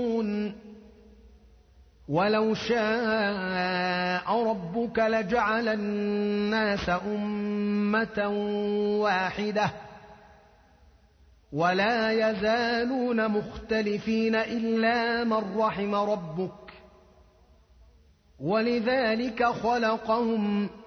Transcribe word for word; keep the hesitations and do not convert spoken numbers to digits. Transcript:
ولو شاء ربك لجعل الناس أمة واحدة ولا يزالون مختلفين إلا من رحم ربك ولذلك خلقهم